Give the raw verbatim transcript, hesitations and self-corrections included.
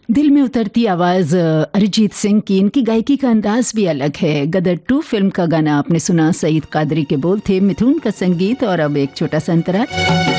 दिल में उतरती आवाज अ, अरिजीत सिंह की। इनकी गायकी का अंदाज भी अलग है। गदर टू फिल्म का गाना आपने सुना, सईद कादरी के बोल थे, मिथुन का संगीत। और अब एक छोटा सा अंतरा।